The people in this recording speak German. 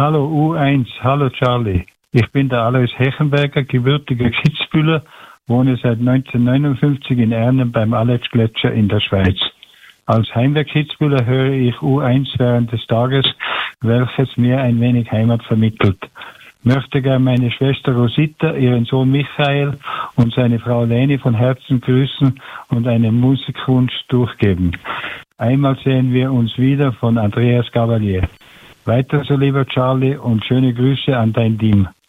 Hallo U1, hallo Charlie. Ich bin der Alois Hechenberger, gebürtiger Kitzbühler, wohne seit 1959 in Ernen beim Aletschgletscher in der Schweiz. Als Heimwerk-Kitzbühler höre ich U1 während des Tages, welches mir ein wenig Heimat vermittelt. Möchte gern meine Schwester Rosita, ihren Sohn Michael und seine Frau Leni von Herzen grüßen und einen Musikwunsch durchgeben. Einmal sehen wir uns wieder von Andreas Gavalier. Weiter so, lieber Charlie, und schöne Grüße an dein Team.